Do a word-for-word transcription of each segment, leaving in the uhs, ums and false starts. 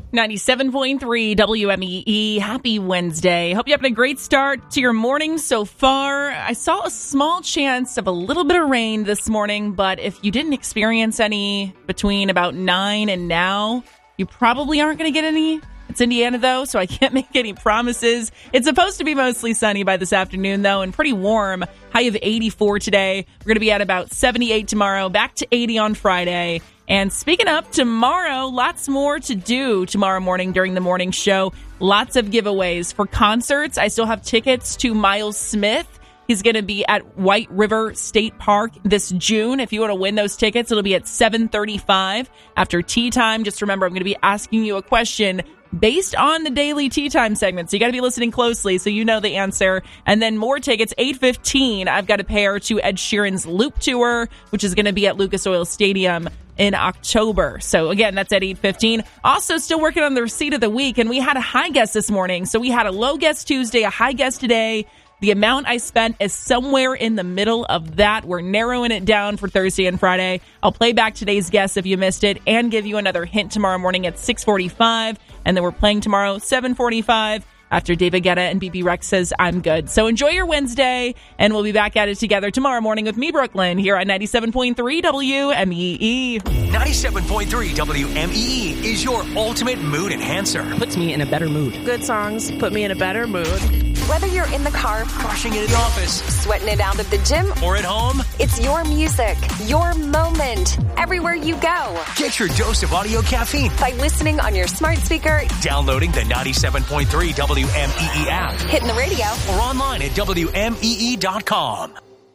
ninety-seven point three W M E E. Happy Wednesday. Hope you're having a great start to your morning so far. I saw a small chance of a little bit of rain this morning, but if you didn't experience any between about nine and now, you probably aren't going to get any. It's Indiana, though, so I can't make any promises. It's supposed to be mostly sunny by this afternoon, though, and pretty warm. High of eighty-four today. We're going to be at about seventy-eight tomorrow, back to eighty on Friday. And speaking of tomorrow, lots more to do tomorrow morning during the morning show. Lots of giveaways for concerts. I still have tickets to Miles Smith. He's going to be at White River State Park this June. If you want to win those tickets, it'll be at seven thirty-five after tea time. Just remember, I'm going to be asking you a question based on the daily tea time segment. So you got to be listening closely so you know the answer. And then more tickets, eight fifteen. I've got a pair to Ed Sheeran's Loop Tour, which is going to be at Lucas Oil Stadium in October. So again, that's at eight fifteen. Also still working on the receipt of the week. And we had a high guess this morning. So we had a low guess Tuesday, a high guess today. The amount I spent is somewhere in the middle of that. We're narrowing it down for Thursday and Friday. I'll play back today's guess if you missed it and give you another hint tomorrow morning at six forty-five. And then we're playing tomorrow, seven forty-five, after David Guetta and B B Rex says, I'm good. So enjoy your Wednesday, and we'll be back at it together tomorrow morning with me, Brooklyn, here on ninety-seven point three W M E E. ninety-seven point three W M E E is your ultimate mood enhancer. Puts me in a better mood. Good songs put me in a better mood. Whether you're in the car, crushing it in the office, sweating it out at the gym, or at home, it's your music, your moment, everywhere you go. Get your dose of audio caffeine by listening on your smart speaker, downloading the ninety-seven point three W M E E app, hitting the radio, or online at W M E E dot com.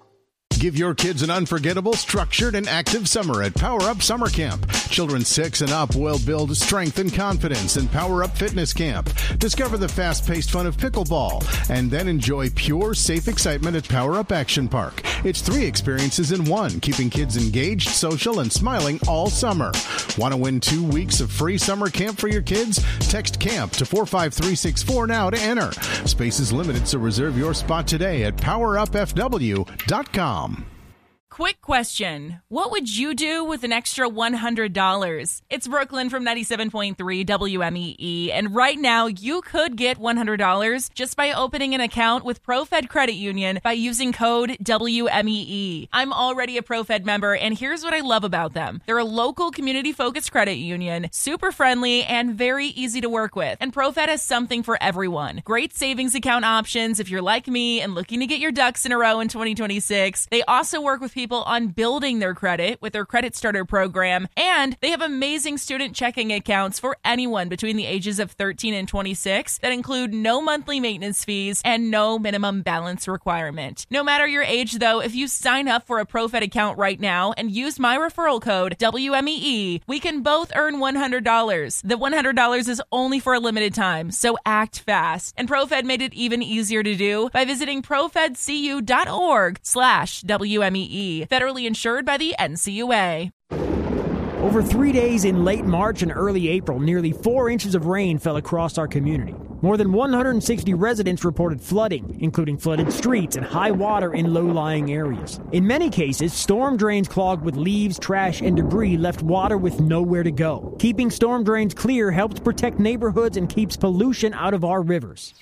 Give your kids an unforgettable, structured, and active summer at Power Up Summer Camp. Children six and up will build strength and confidence in Power Up Fitness Camp. Discover the fast-paced fun of pickleball, and then enjoy pure, safe excitement at Power Up Action Park. It's three experiences in one, keeping kids engaged, social, and smiling all summer. Want to win two weeks of free summer camp for your kids? Text CAMP to four five three six four now to enter. Space is limited, so reserve your spot today at power up f w dot com. Quick question. What would you do with an extra one hundred dollars? It's Brooklyn from ninety-seven point three W M E E, and right now you could get one hundred dollars just by opening an account with ProFed Credit Union by using code W M E E. I'm already a ProFed member, and here's what I love about them. They're a local community-focused credit union, super friendly, and very easy to work with. And ProFed has something for everyone. Great savings account options if you're like me and looking to get your ducks in a row in twenty twenty-six. They also work with people people on building their credit with their Credit Starter program, and they have amazing student checking accounts for anyone between the ages of thirteen and twenty-six that include no monthly maintenance fees and no minimum balance requirement. No matter your age, though, if you sign up for a ProFed account right now and use my referral code W M E E, we can both earn one hundred dollars. The one hundred dollars is only for a limited time, so act fast. And ProFed made it even easier to do by visiting profedcu.org slash WMEE. Federally insured by the N C U A. Over three days in late March and early April, nearly four inches of rain fell across our community. More than one hundred sixty residents reported flooding, including flooded streets and high water in low-lying areas. In many cases, storm drains clogged with leaves, trash, and debris left water with nowhere to go. Keeping storm drains clear helps protect neighborhoods and keeps pollution out of our rivers.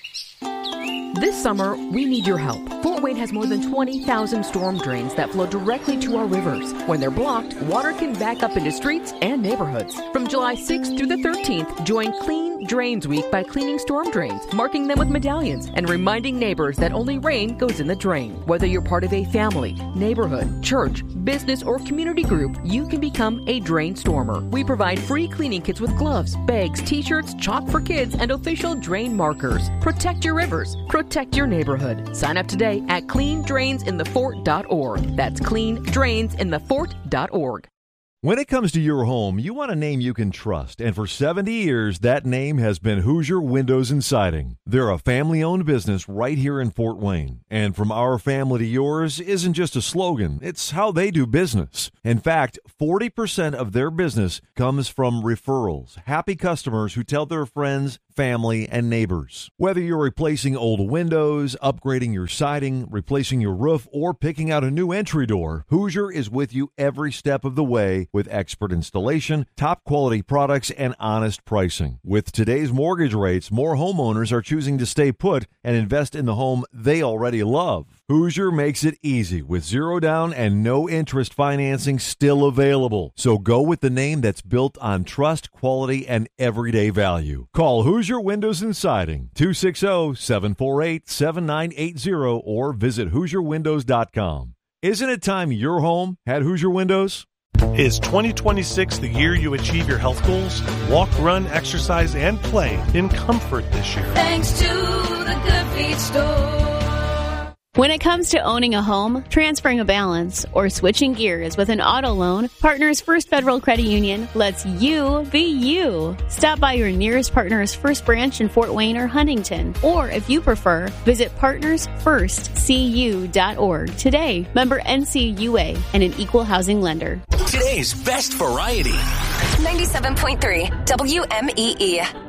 This summer, we need your help. Fort Wayne has more than twenty thousand storm drains that flow directly to our rivers. When they're blocked, water can back up into streets and neighborhoods. From July sixth through the thirteenth, join Clean Drains Week by cleaning storm drains, marking them with medallions, and reminding neighbors that only rain goes in the drain. Whether you're part of a family, neighborhood, church, business, or community group, you can become a drain stormer. We provide free cleaning kits with gloves, bags, t-shirts, chalk for kids, and official drain markers. Protect your rivers. Protect your neighborhood. Sign up today at clean drains in the fort dot org. That's clean drains in the fort dot org. When it comes to your home, you want a name you can trust, and for seventy years, that name has been Hoosier Windows and Siding. They're a family-owned business right here in Fort Wayne, and from our family to yours isn't just a slogan, it's how they do business. In fact, forty percent of their business comes from referrals, happy customers who tell their friends, family, and neighbors. Whether you're replacing old windows, upgrading your siding, replacing your roof, or picking out a new entry door, Hoosier is with you every step of the way with expert installation, top quality products, and honest pricing. With today's mortgage rates, more homeowners are choosing to stay put and invest in the home they already love. Hoosier makes it easy with zero down and no interest financing still available. So go with the name that's built on trust, quality, and everyday value. Call Hoosier Windows and Siding, two six zero, seven four eight, seven nine eight zero, or visit Hoosier Windows dot com. Isn't it time your home had Hoosier Windows? Is twenty twenty-six the year you achieve your health goals? Walk, run, exercise, and play in comfort this year. Thanks to the Good Feet Store. When it comes to owning a home, transferring a balance, or switching gears with an auto loan, Partners First Federal Credit Union lets you be you. Stop by your nearest Partners First branch in Fort Wayne or Huntington, or if you prefer, visit partners first c u dot org today. Member N C U A and an equal housing lender. Today's best variety. ninety-seven point three W M E E.